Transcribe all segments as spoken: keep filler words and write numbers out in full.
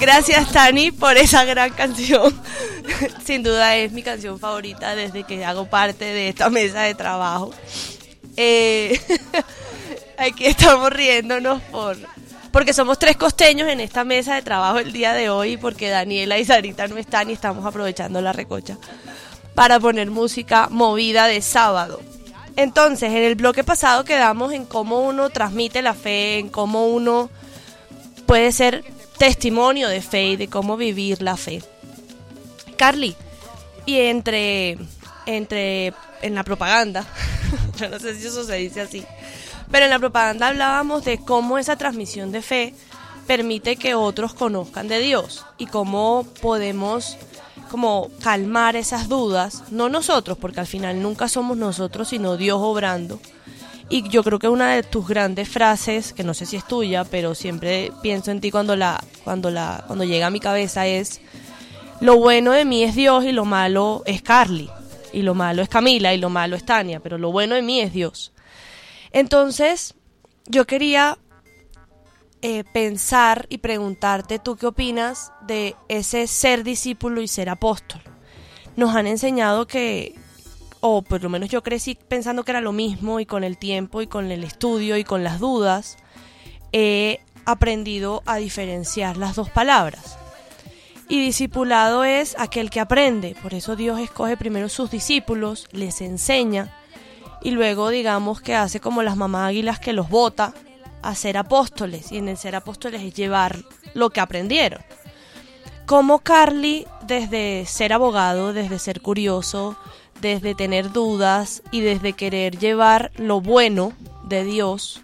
Gracias, Tani, por esa gran canción. Sin duda es mi canción favorita desde que hago parte de esta mesa de trabajo. Eh, aquí estamos riéndonos por porque somos tres costeños en esta mesa de trabajo el día de hoy, porque Daniela y Sarita no están y estamos aprovechando la recocha para poner música movida de sábado. Entonces, en el bloque pasado quedamos en cómo uno transmite la fe, en cómo uno puede ser testimonio de fe y de cómo vivir la fe. Carly, y entre, entre en la propaganda, yo no sé si eso se dice así, pero en la propaganda hablábamos de cómo esa transmisión de fe permite que otros conozcan de Dios y cómo podemos como calmar esas dudas, no nosotros, porque al final nunca somos nosotros, sino Dios obrando. Y yo creo que una de tus grandes frases, que no sé si es tuya, pero siempre pienso en ti cuando la cuando la cuando llega a mi cabeza es: lo bueno de mí es Dios y lo malo es Carly, y lo malo es Camila y lo malo es Tania, pero lo bueno de mí es Dios. Entonces, yo quería eh, pensar y preguntarte, ¿tú qué opinas de ese ser discípulo y ser apóstol? Nos han enseñado que, o por lo menos yo crecí pensando que era lo mismo, y con el tiempo y con el estudio y con las dudas he aprendido a diferenciar las dos palabras. Y discipulado es aquel que aprende, por eso Dios escoge primero sus discípulos, les enseña y luego digamos que hace como las mamás águilas que los bota a ser apóstoles, y en el ser apóstoles es llevar lo que aprendieron. Como Carly, desde ser abogado, desde ser curioso, desde tener dudas y desde querer llevar lo bueno de Dios,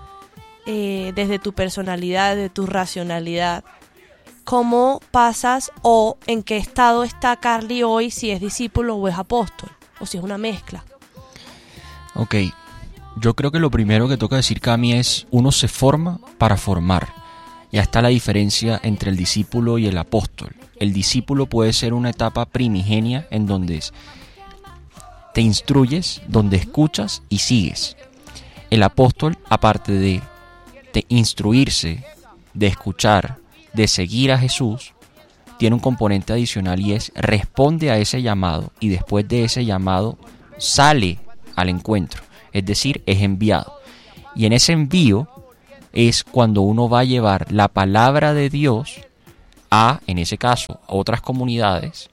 eh, desde tu personalidad, de tu racionalidad, ¿cómo pasas o en qué estado está Carly hoy, si es discípulo o es apóstol, o si es una mezcla? Ok, yo creo que lo primero que toca decir, Cami, es uno se forma para formar. Ya está la diferencia entre el discípulo y el apóstol. El discípulo puede ser una etapa primigenia en donde te instruyes, donde escuchas y sigues. El apóstol, aparte de, de instruirse, de escuchar, de seguir a Jesús, tiene un componente adicional y es responde a ese llamado, y después de ese llamado sale al encuentro, es decir, es enviado. Y en ese envío es cuando uno va a llevar la palabra de Dios a, en ese caso, a otras comunidades,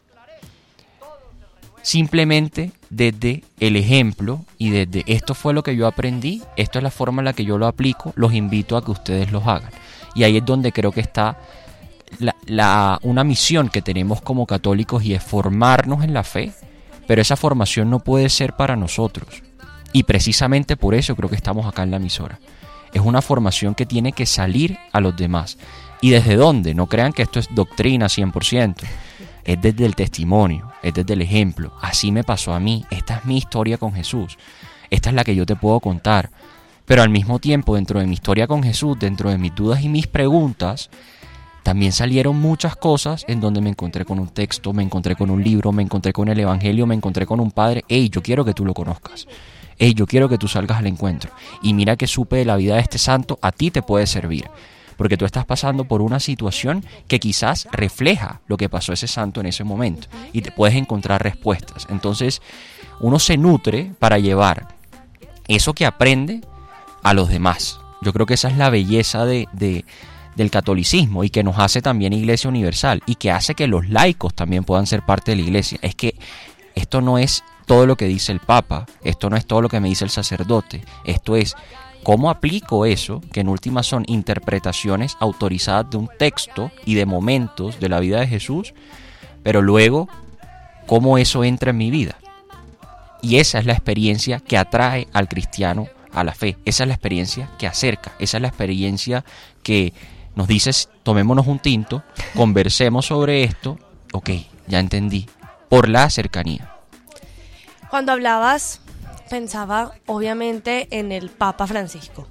simplemente desde el ejemplo y desde esto fue lo que yo aprendí, esto es la forma en la que yo lo aplico, los invito a que ustedes los hagan. Y ahí es donde creo que está la, la, una misión que tenemos como católicos, y es formarnos en la fe, pero esa formación no puede ser para nosotros. Y precisamente por eso creo que estamos acá en la emisora. Es una formación que tiene que salir a los demás. ¿Y desde dónde? No crean que esto es doctrina cien por ciento. Es desde el testimonio, es desde el ejemplo. Así me pasó a mí. Esta es mi historia con Jesús. Esta es la que yo te puedo contar. Pero al mismo tiempo, dentro de mi historia con Jesús, dentro de mis dudas y mis preguntas, también salieron muchas cosas en donde me encontré con un texto, me encontré con un libro, me encontré con el evangelio, me encontré con un padre. Ey, yo quiero que tú lo conozcas. Ey, yo quiero que tú salgas al encuentro. Y mira que supe de la vida de este santo, a ti te puede servir. Porque tú estás pasando por una situación que quizás refleja lo que pasó ese santo en ese momento. Y te puedes encontrar respuestas. Entonces, uno se nutre para llevar eso que aprende a los demás. Yo creo que esa es la belleza de, de, del catolicismo, y que nos hace también Iglesia Universal, y que hace que los laicos también puedan ser parte de la Iglesia. Es que esto no es todo lo que dice el Papa, esto no es todo lo que me dice el sacerdote, esto es cómo aplico eso, que en última son interpretaciones autorizadas de un texto y de momentos de la vida de Jesús, pero luego cómo eso entra en mi vida. Y esa es la experiencia que atrae al cristiano a la fe, esa es la experiencia que acerca, esa es la experiencia que nos dice: tomémonos un tinto, conversemos sobre esto, ok, ya entendí, por la cercanía. Cuando hablabas, pensaba obviamente en el Papa Francisco.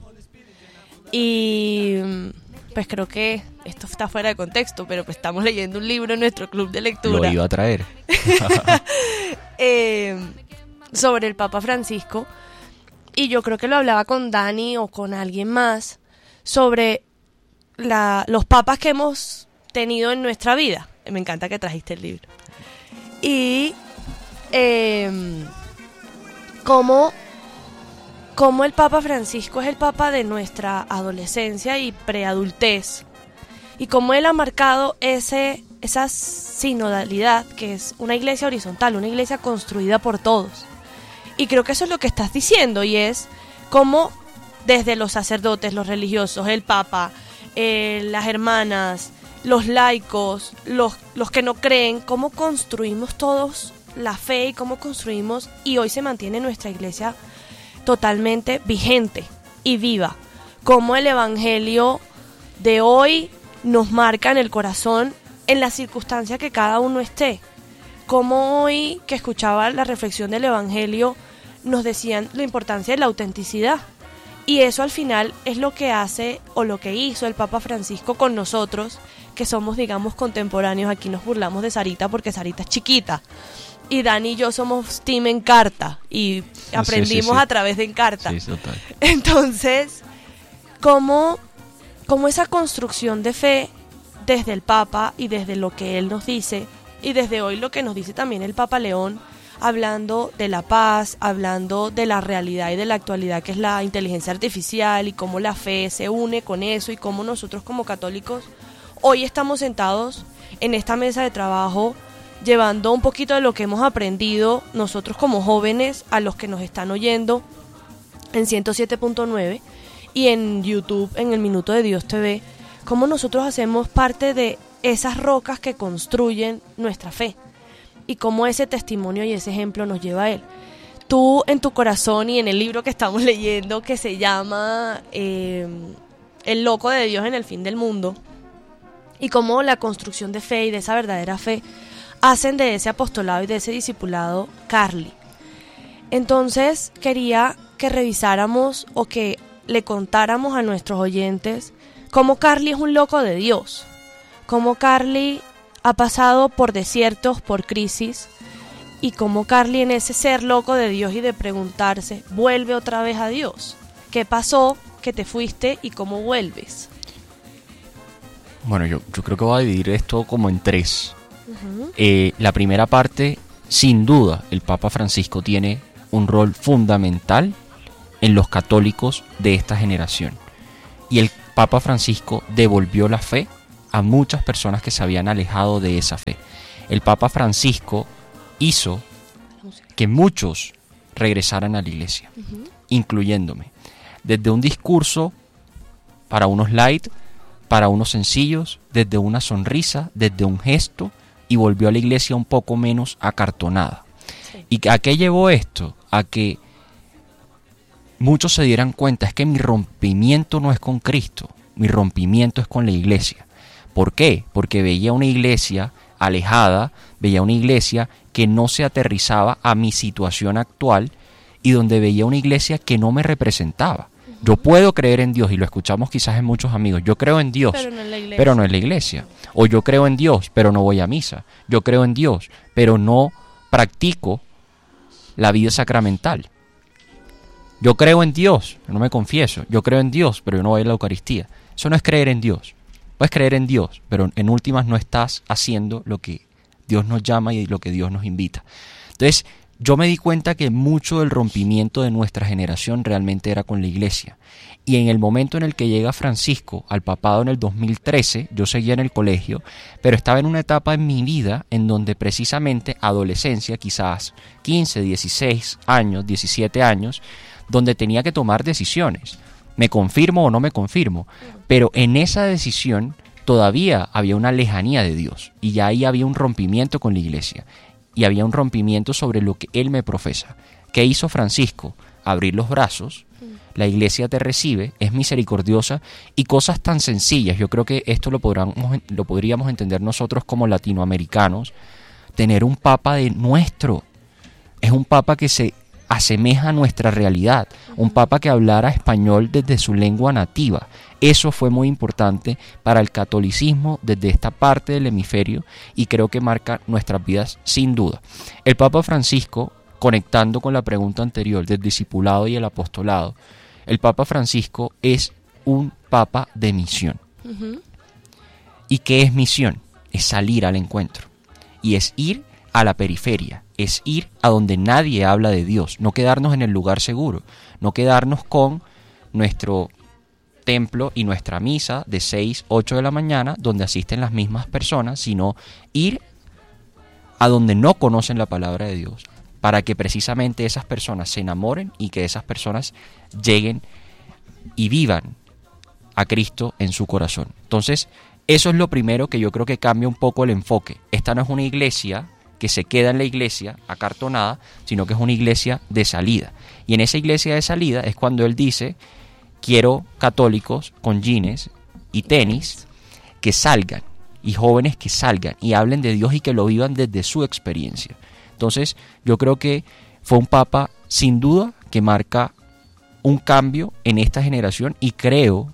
Y pues creo que esto está fuera de contexto, pero pues estamos leyendo un libro en nuestro club de lectura. Lo iba a traer. eh, sobre el Papa Francisco. Y yo creo que lo hablaba con Dani o con alguien más sobre la, los papas que hemos tenido en nuestra vida. Me encanta que trajiste el libro. Y eh, cómo, cómo el Papa Francisco es el Papa de nuestra adolescencia y preadultez. Y cómo él ha marcado ese, esa sinodalidad, que es una iglesia horizontal, una iglesia construida por todos. Y creo que eso es lo que estás diciendo, y es cómo desde los sacerdotes, los religiosos, el Papa, eh, las hermanas, los laicos, los, los que no creen, cómo construimos todos la fe y cómo construimos, y hoy se mantiene nuestra iglesia totalmente vigente y viva. Cómo el evangelio de hoy nos marca en el corazón en la circunstancia que cada uno esté. Como hoy que escuchaba la reflexión del evangelio nos decían la importancia de la autenticidad, y eso al final es lo que hace o lo que hizo el Papa Francisco con nosotros, que somos, digamos, contemporáneos. Aquí nos burlamos de Sarita porque Sarita es chiquita y Dani y yo somos team Encarta y aprendimos sí, sí, sí. a través de Encarta. Sí, total. Entonces, ¿cómo como esa construcción de fe desde el Papa y desde lo que él nos dice, y desde hoy lo que nos dice también el Papa León, hablando de la paz, hablando de la realidad y de la actualidad que es la inteligencia artificial, y cómo la fe se une con eso, y cómo nosotros como católicos hoy estamos sentados en esta mesa de trabajo llevando un poquito de lo que hemos aprendido nosotros como jóvenes a los que nos están oyendo en ciento siete punto nueve y en YouTube, en el Minuto de Dios T V, cómo nosotros hacemos parte de esas rocas que construyen nuestra fe, y cómo ese testimonio y ese ejemplo nos lleva a él. Tú en tu corazón y en el libro que estamos leyendo, que se llama eh, El loco de Dios en el fin del mundo, y cómo la construcción de fe y de esa verdadera fe hacen de ese apostolado y de ese discipulado Carly. Entonces quería que revisáramos o que le contáramos a nuestros oyentes cómo Carly es un loco de Dios, cómo Carly ha pasado por desiertos, por crisis, y cómo Carly en ese ser loco de Dios y de preguntarse, vuelve otra vez a Dios. ¿Qué pasó? ¿Que te fuiste? ¿Y cómo vuelves? Bueno, yo, yo creo que voy a dividir esto como en tres. Uh-huh. Eh, la primera parte, sin duda, el Papa Francisco tiene un rol fundamental en los católicos de esta generación. Y el Papa Francisco devolvió la fe a muchas personas que se habían alejado de esa fe. El Papa Francisco hizo que muchos regresaran a la iglesia, uh-huh. incluyéndome. Desde un discurso para unos light, para unos sencillos, desde una sonrisa, desde un gesto, y volvió a la iglesia un poco menos acartonada. Sí. ¿Y a qué llevó esto? A que muchos se dieran cuenta, es que mi rompimiento no es con Cristo, mi rompimiento es con la iglesia. ¿Por qué? Porque veía una iglesia alejada, veía una iglesia que no se aterrizaba a mi situación actual, y donde veía una iglesia que no me representaba. Yo puedo creer en Dios, y lo escuchamos quizás en muchos amigos, yo creo en Dios, pero no en la iglesia. Pero no en la iglesia. O yo creo en Dios, pero no voy a misa. Yo creo en Dios, pero no practico la vida sacramental. Yo creo en Dios, no me confieso. Yo creo en Dios, pero yo no voy a la Eucaristía. Eso no es creer en Dios. Puedes creer en Dios, pero en últimas no estás haciendo lo que Dios nos llama y lo que Dios nos invita. Entonces, yo me di cuenta que mucho del rompimiento de nuestra generación realmente era con la iglesia. Y en el momento en el que llega Francisco al papado en el dos mil trece, yo seguía en el colegio, pero estaba en una etapa en mi vida en donde precisamente adolescencia, quizás quince, dieciséis años, diecisiete años, donde tenía que tomar decisiones. ¿Me confirmo o no me confirmo? Pero en esa decisión todavía había una lejanía de Dios, y ya ahí había un rompimiento con la iglesia. Y había un rompimiento sobre lo que él me profesa. ¿Qué hizo Francisco? Abrir los brazos, la iglesia te recibe, es misericordiosa, y cosas tan sencillas. Yo creo que esto lo, podríamos, lo podríamos entender nosotros como latinoamericanos. Tener un papa de nuestro, es un papa que se asemeja a nuestra realidad, un papa que hablara español desde su lengua nativa. Eso fue muy importante para el catolicismo desde esta parte del hemisferio, y creo que marca nuestras vidas sin duda. El Papa Francisco, conectando con la pregunta anterior del discipulado y el apostolado, el Papa Francisco es un papa de misión. Uh-huh. ¿Y qué es misión? Es salir al encuentro. Y es ir a la periferia, es ir a donde nadie habla de Dios, no quedarnos en el lugar seguro, no quedarnos con nuestro templo y nuestra misa de seis, ocho de la mañana, donde asisten las mismas personas, sino ir a donde no conocen la palabra de Dios, para que precisamente esas personas se enamoren y que esas personas lleguen y vivan a Cristo en su corazón. Entonces, eso es lo primero que yo creo que cambia un poco el enfoque. Esta no es una iglesia que se queda en la iglesia acartonada, sino que es una iglesia de salida. Y en esa iglesia de salida es cuando él dice: quiero católicos con jeans y tenis que salgan, y jóvenes que salgan y hablen de Dios y que lo vivan desde su experiencia. Entonces, yo creo que fue un papa, sin duda, que marca un cambio en esta generación, y creo,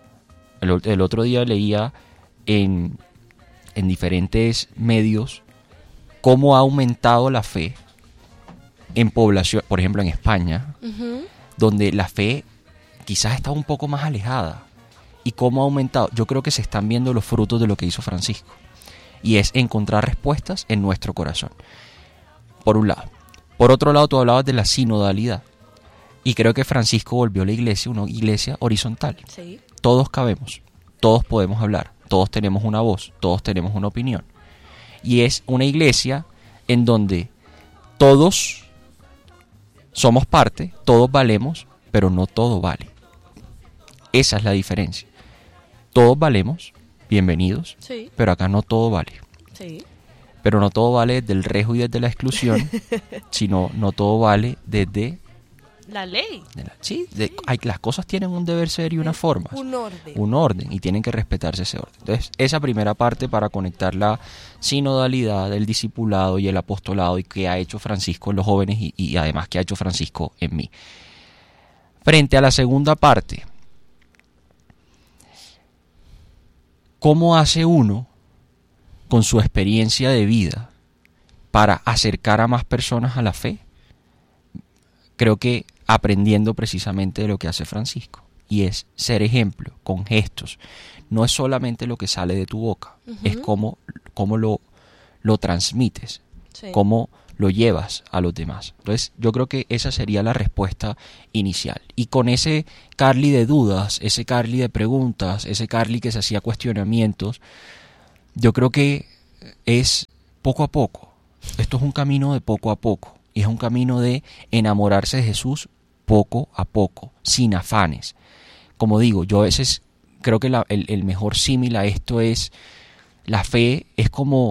el, el otro día leía en, en diferentes medios cómo ha aumentado la fe en población, por ejemplo en España, uh-huh. donde la fe quizás está un poco más alejada, y cómo ha aumentado. Yo creo que se están viendo los frutos de lo que hizo Francisco, y es encontrar respuestas en nuestro corazón, por un lado. Por otro lado, tú hablabas de la sinodalidad, y creo que Francisco volvió a la iglesia una iglesia horizontal. Sí. Todos cabemos, todos podemos hablar, todos tenemos una voz, todos tenemos una opinión, y es una iglesia en donde todos somos parte, todos valemos, pero no todo vale. Esa es la diferencia. Todos valemos, bienvenidos, sí. pero acá no todo vale. Sí. Pero no todo vale desde el rejo y desde la exclusión, sino no todo vale desde la ley. De la, sí, de, sí. Hay, las cosas tienen un deber ser y una forma. Un orden. Un orden, y tienen que respetarse ese orden. Entonces, esa primera parte para conectar la sinodalidad, el discipulado y el apostolado, y que ha hecho Francisco en los jóvenes, y, y además que ha hecho Francisco en mí. Frente a la segunda parte, ¿cómo hace uno con su experiencia de vida para acercar a más personas a la fe? Creo que aprendiendo precisamente de lo que hace Francisco, y es ser ejemplo con gestos. No es solamente lo que sale de tu boca, uh-huh. es cómo, cómo lo, lo transmites, sí. cómo lo llevas a los demás. Entonces, yo creo que esa sería la respuesta inicial. Y con ese Carly de dudas, ese Carly de preguntas, ese Carly que se hacía cuestionamientos, yo creo que es poco a poco. Esto es un camino de poco a poco. Y es un camino de enamorarse de Jesús poco a poco, sin afanes. Como digo, yo a veces creo que la, el, el mejor símil a esto es: la fe es como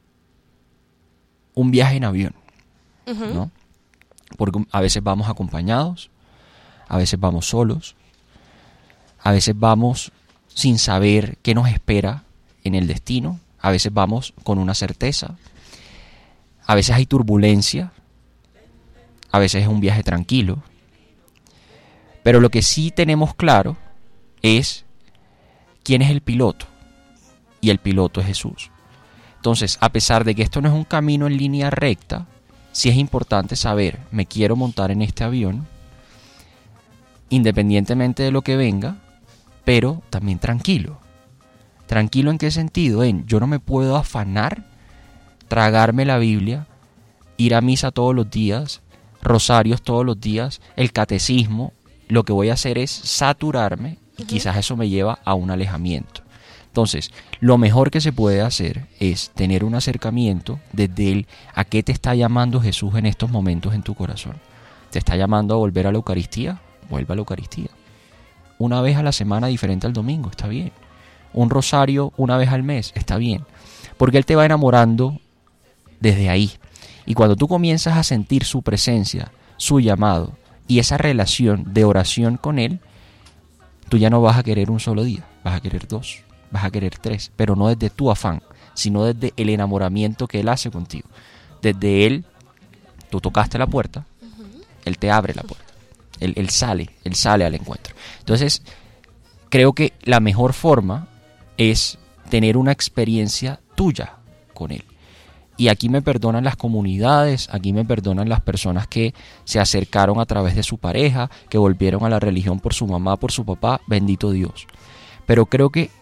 un viaje en avión, uh-huh. ¿no? Porque a veces vamos acompañados, a veces vamos solos, a veces vamos sin saber qué nos espera en el destino, a veces vamos con una certeza, a veces hay turbulencia, a veces es un viaje tranquilo, pero lo que sí tenemos claro es quién es el piloto, y el piloto es Jesús. Entonces, a pesar de que esto no es un camino en línea recta, sí es importante saber: me quiero montar en este avión, independientemente de lo que venga, pero también tranquilo. ¿Tranquilo en qué sentido? En, yo no me puedo afanar, tragarme la Biblia, ir a misa todos los días, rosarios todos los días, el catecismo. Lo que voy a hacer es saturarme, y uh-huh. quizás eso me lleva a un alejamiento. Entonces, lo mejor que se puede hacer es tener un acercamiento desde el a qué te está llamando Jesús en estos momentos en tu corazón. ¿Te está llamando a volver a la Eucaristía? Vuelve a la Eucaristía. Una vez a la semana diferente al domingo, está bien. Un rosario una vez al mes, está bien. Porque Él te va enamorando desde ahí. Y cuando tú comienzas a sentir su presencia, su llamado y esa relación de oración con Él, tú ya no vas a querer un solo día, vas a querer dos. Vas a querer tres, pero no desde tu afán, sino desde el enamoramiento que Él hace contigo. Desde Él, tú tocaste la puerta, uh-huh. Él te abre la puerta, él, él sale, Él sale al encuentro. Entonces, creo que la mejor forma es tener una experiencia tuya con Él. Y aquí me perdonan las comunidades, aquí me perdonan las personas que se acercaron a través de su pareja, que volvieron a la religión por su mamá, por su papá, bendito Dios. Pero creo que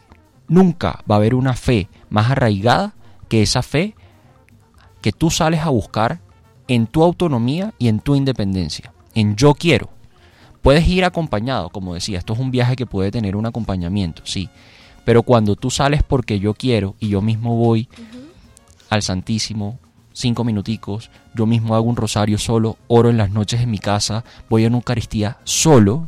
nunca va a haber una fe más arraigada que esa fe que tú sales a buscar en tu autonomía y en tu independencia, en yo quiero. Puedes ir acompañado, como decía, esto es un viaje que puede tener un acompañamiento, sí, pero cuando tú sales porque yo quiero y yo mismo voy uh-huh. al Santísimo, cinco minuticos, yo mismo hago un rosario solo, oro en las noches en mi casa, voy a una Eucaristía solo,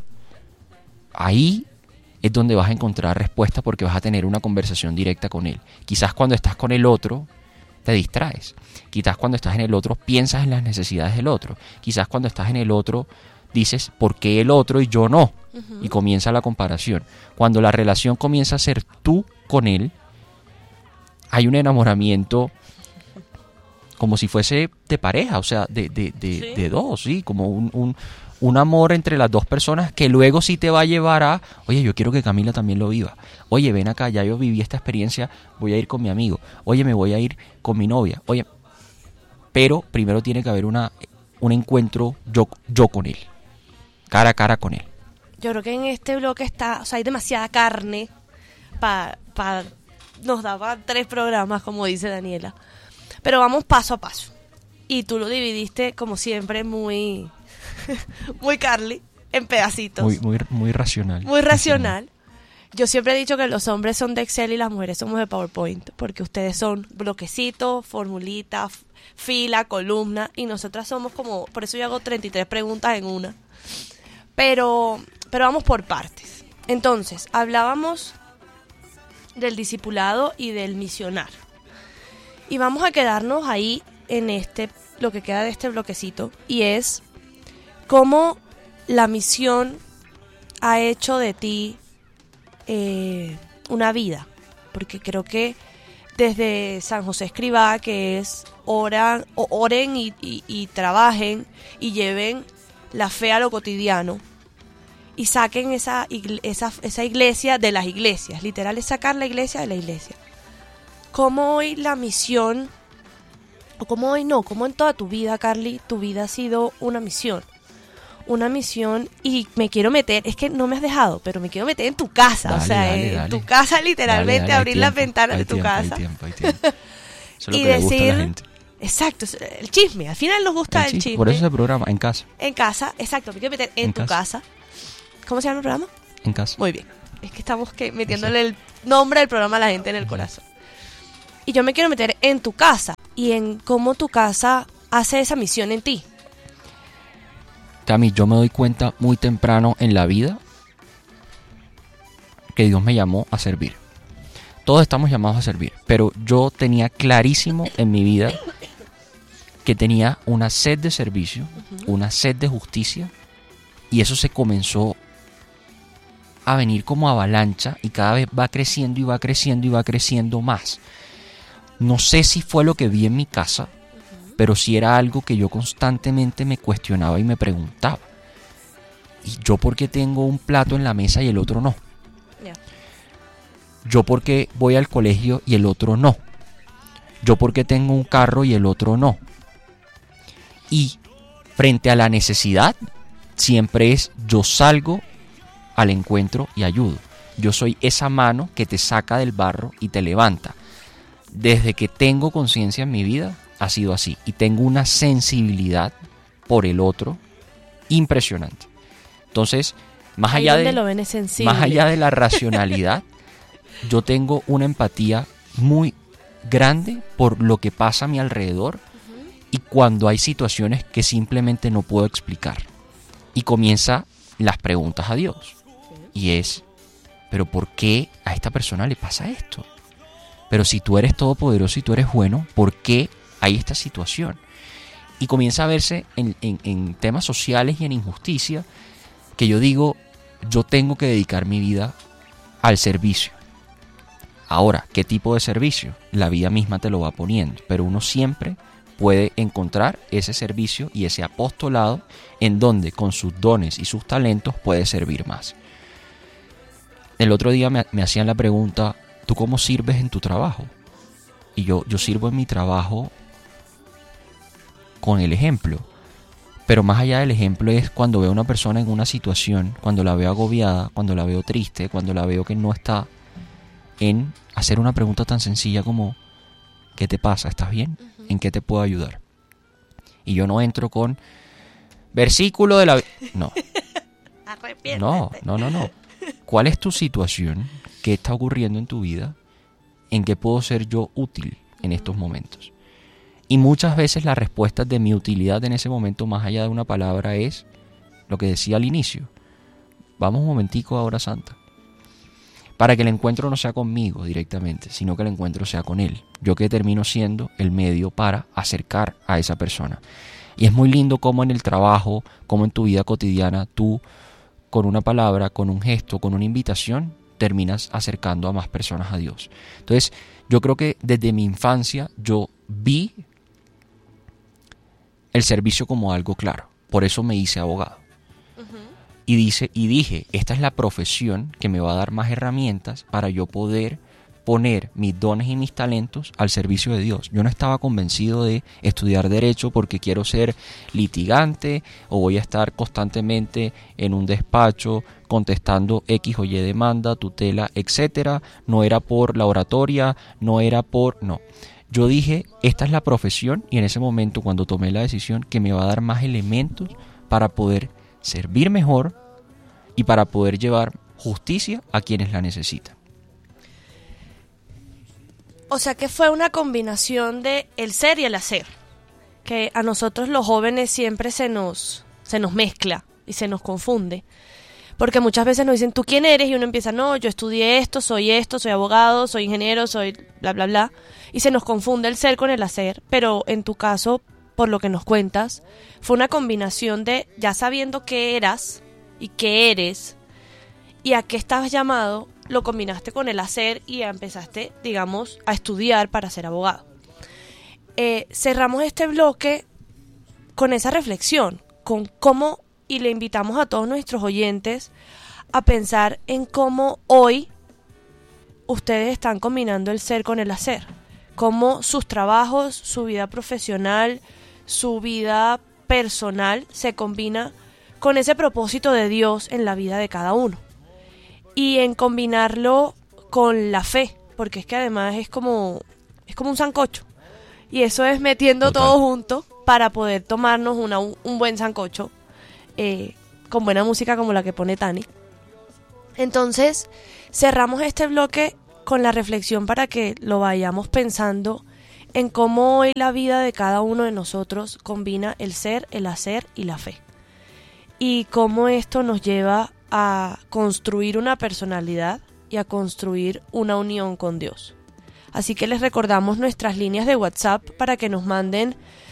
ahí es donde vas a encontrar respuesta porque vas a tener una conversación directa con él. Quizás cuando estás con el otro te distraes, quizás cuando estás en el otro piensas en las necesidades del otro, quizás cuando estás en el otro dices, ¿por qué el otro y yo no? Uh-huh. Y comienza la comparación. Cuando la relación comienza a ser tú con él, hay un enamoramiento como si fuese de pareja, o sea, de, de, de, ¿sí? de dos, ¿sí? Como un, un, un amor entre las dos personas que luego sí te va a llevar a, oye, yo quiero que Camila también lo viva. Oye, ven acá, ya yo viví esta experiencia, voy a ir con mi amigo. Oye, me voy a ir con mi novia. Oye, pero primero tiene que haber una, un encuentro yo, yo con él. Cara a cara con él. Yo creo que en este bloque está, o sea, hay demasiada carne para, pa, nos daba tres programas, como dice Daniela. Pero vamos paso a paso. Y tú lo dividiste, como siempre, muy, muy Carly, en pedacitos. Muy, muy, muy racional. Muy racional. Yo siempre he dicho que los hombres son de Excel y las mujeres somos de PowerPoint, porque ustedes son bloquecitos, formulitas, fila, columna, y nosotras somos como, por eso yo hago treinta y tres preguntas en una. Pero, pero vamos por partes. Entonces, hablábamos del discipulado y del misionar. Y vamos a quedarnos ahí en este, lo que queda de este bloquecito, y es cómo la misión ha hecho de ti eh, una vida. Porque creo que desde San José Escribá, que es oran, oren y, y, y trabajen y lleven la fe a lo cotidiano y saquen esa, esa, esa iglesia de las iglesias, literal es sacar la iglesia de la iglesia. ¿Cómo hoy la misión, o cómo hoy no, cómo en toda tu vida, Carly, tu vida ha sido una misión? Una misión, y me quiero meter, es que no me has dejado, pero me quiero meter en tu casa, dale, o sea, dale, en dale. tu casa literalmente, dale, dale, abrir las ventanas de tu tiempo, casa. Hay tiempo, hay tiempo. Eso es lo y que decir, le gusta a la gente. Exacto, el chisme, al final nos gusta el, el chisme. Por eso se programa, en casa. En casa, exacto, me quiero meter en, en tu casa. casa. ¿Cómo se llama el programa? En casa. Muy bien, es que estamos que metiéndole el nombre del programa a la gente en el Exacto. corazón. Y yo me quiero meter en tu casa y en cómo tu casa hace esa misión en ti. Tami, yo me doy cuenta muy temprano en la vida que Dios me llamó a servir. Todos estamos llamados a servir, pero yo tenía clarísimo en mi vida que tenía una sed de servicio, uh-huh. una sed de justicia, y eso se comenzó a venir como avalancha y cada vez va creciendo y va creciendo y va creciendo más. No sé si fue lo que vi en mi casa, uh-huh. pero sí era algo que yo constantemente me cuestionaba y me preguntaba. ¿Y yo por qué tengo un plato en la mesa y el otro no? Yeah. ¿Yo por qué voy al colegio y el otro no? ¿Yo por qué tengo un carro y el otro no? Y frente a la necesidad, siempre es yo salgo al encuentro y ayudo. Yo soy esa mano que te saca del barro y te levanta. Desde que tengo conciencia en mi vida, ha sido así. Y tengo una sensibilidad por el otro impresionante. Entonces, más allá de, lo ven es sensible. Más allá de la racionalidad, yo tengo una empatía muy grande por lo que pasa a mi alrededor uh-huh. y cuando hay situaciones que simplemente no puedo explicar. Y comienza las preguntas a Dios. Sí. Y es, ¿pero por qué a esta persona le pasa esto? Pero si tú eres todopoderoso y tú eres bueno, ¿por qué hay esta situación? Y comienza a verse en, en, en temas sociales y en injusticia, que yo digo, yo tengo que dedicar mi vida al servicio. Ahora, ¿qué tipo de servicio? La vida misma te lo va poniendo, pero uno siempre puede encontrar ese servicio y ese apostolado en donde con sus dones y sus talentos puede servir más. El otro día me, me hacían la pregunta, ¿tú cómo sirves en tu trabajo? Y yo, yo sirvo en mi trabajo con el ejemplo. Pero más allá del ejemplo es cuando veo a una persona en una situación, cuando la veo agobiada, cuando la veo triste, cuando la veo que no está en hacer una pregunta tan sencilla como ¿qué te pasa? ¿Estás bien? Ujú. ¿En qué te puedo ayudar? Y yo no entro con versículo de la... No, Arrepiéntete. no, no, no, no. ¿Cuál es tu situación? ¿Qué está ocurriendo en tu vida? ¿En qué puedo ser yo útil en estos momentos? Y muchas veces la respuesta de mi utilidad en ese momento, más allá de una palabra, es lo que decía al inicio. Vamos un momentico a hora santa. Para que el encuentro no sea conmigo directamente, sino que el encuentro sea con Él. Yo que termino siendo el medio para acercar a esa persona. Y es muy lindo cómo en el trabajo, cómo en tu vida cotidiana, tú con una palabra, con un gesto, con una invitación, terminas acercando a más personas a Dios. Entonces, yo creo que desde mi infancia yo vi el servicio como algo claro. Por eso me hice abogado. Ujú. Y, dice, y dije, esta es la profesión que me va a dar más herramientas para yo poder poner mis dones y mis talentos al servicio de Dios. Yo no estaba convencido de estudiar Derecho porque quiero ser litigante o voy a estar constantemente en un despacho contestando X o Y demanda, tutela, etcétera. No era por la oratoria, no era por... No. Yo dije, esta es la profesión y en ese momento cuando tomé la decisión que me va a dar más elementos para poder servir mejor y para poder llevar justicia a quienes la necesitan. O sea que fue una combinación de el ser y el hacer, que a nosotros los jóvenes siempre se nos, se nos mezcla y se nos confunde, porque muchas veces nos dicen, ¿tú quién eres? Y uno empieza, no, yo estudié esto, soy esto, soy abogado, soy ingeniero, soy bla, bla, bla, y se nos confunde el ser con el hacer, pero en tu caso, por lo que nos cuentas, fue una combinación de ya sabiendo qué eras y qué eres y a qué estabas llamado, lo combinaste con el hacer y empezaste, digamos, a estudiar para ser abogado. Eh, cerramos este bloque con esa reflexión, con cómo, y le invitamos a todos nuestros oyentes a pensar en cómo hoy ustedes están combinando el ser con el hacer, cómo sus trabajos, su vida profesional, su vida personal se combina con ese propósito de Dios en la vida de cada uno. Y en combinarlo con la fe, porque es que además es como, es como un sancocho. Y eso es metiendo Total. todo junto para poder tomarnos una, un buen sancocho eh, con buena música como la que pone Tani. Entonces, cerramos este bloque con la reflexión para que lo vayamos pensando en cómo hoy la vida de cada uno de nosotros combina el ser, el hacer y la fe. Y cómo esto nos lleva a construir una personalidad y a construir una unión con Dios. Así que les recordamos nuestras líneas de WhatsApp para que nos manden